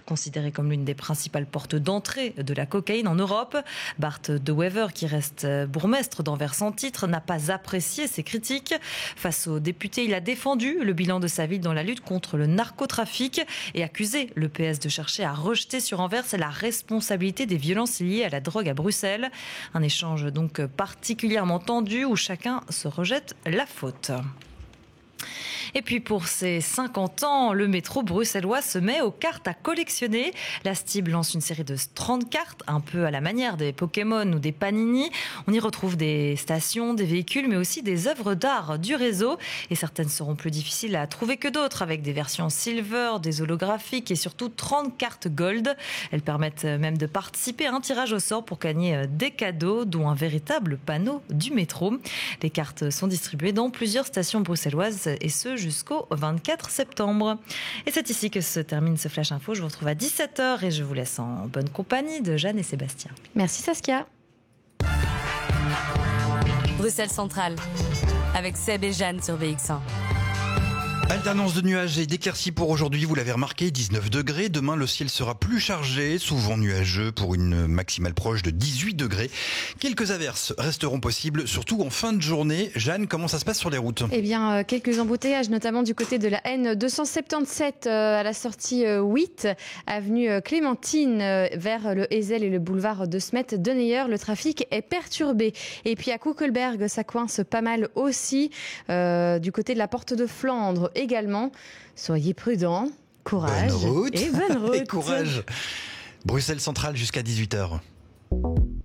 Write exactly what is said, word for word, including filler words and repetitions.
considérée comme l'une des principales portes d'entrée de la cocaïne en Europe. Bart De Wever, qui reste bourgmestre d'Anvers sans titre, n'a pas apprécié ces critiques. Face aux députés, il a défendu le bilan de sa ville dans la lutte contre le narcotrafic et accusé le P S de chercher à rejeter sur Anvers la responsabilité des violences liées à la drogue à Bruxelles. Un échange donc particulièrement tendu où chacun se rejette la faute. Et puis pour ses cinquante ans, le métro bruxellois se met aux cartes à collectionner. La Stib lance une série de trente cartes, un peu à la manière des Pokémon ou des Panini. On y retrouve des stations, des véhicules, mais aussi des œuvres d'art du réseau. Et certaines seront plus difficiles à trouver que d'autres, avec des versions silver, des holographiques et surtout trente cartes gold. Elles permettent même de participer à un tirage au sort pour gagner des cadeaux, dont un véritable panneau du métro. Les cartes sont distribuées dans plusieurs stations bruxelloises, et ce jusqu'au vingt-quatre septembre. Et c'est ici que se termine ce Flash Info. Je vous retrouve à dix-sept heures et je vous laisse en bonne compagnie de Jeanne et Sébastien. Merci Saskia. Bruxelles Centrale, avec Seb et Jeanne sur V X un. Alternance de nuages et d'éclaircies pour aujourd'hui, vous l'avez remarqué, dix-neuf degrés. Demain, le ciel sera plus chargé, souvent nuageux pour une maximale proche de dix-huit degrés. Quelques averses resteront possibles, surtout en fin de journée. Jeanne, comment ça se passe sur les routes ? Eh bien, euh, quelques embouteillages, notamment du côté de la N deux cent soixante-dix-sept euh, à la sortie euh, huit, avenue euh, Clémentine, euh, vers le Hezel et le boulevard de Smet de Neyer. Le trafic est perturbé. Et puis à Kuckelberg, ça coince pas mal aussi, euh, du côté de la porte de Flandre également. Soyez prudents, courage bonne route. et bonne route. Et courage. Bruxelles Centrale jusqu'à dix-huit heures.